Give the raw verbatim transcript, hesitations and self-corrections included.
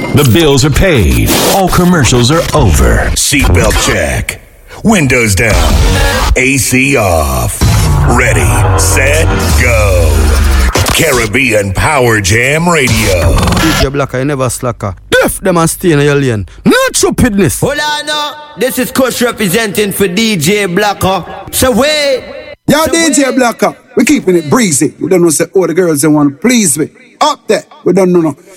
The bills are paid. All commercials are over. Seatbelt check. Windows down. A C off. Ready, set, go. Caribbean Power Jam Radio. D J Blacker, you never slacker. Deaf them and stay in your lane. No stupidness. Hold on now. This is Kush representing for D J Blacker. So wait. Yo, so D J wait. Blacker, we keeping it breezy. We don't know say all the girls they want to please me. Up there, we don't know no.